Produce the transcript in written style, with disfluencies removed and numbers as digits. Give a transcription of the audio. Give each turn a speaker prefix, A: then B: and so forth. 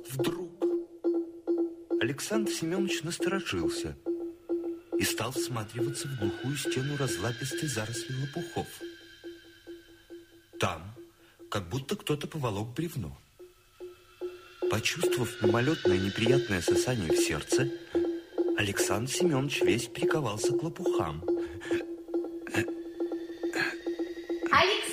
A: Вдруг Александр Семенович насторожился и стал всматриваться в глухую стену разлапистой заросли лопухов. Там как будто кто-то поволок бревно. Почувствовав мимолетное неприятное сосание в сердце, Александр Семенович весь приковался к лопухам.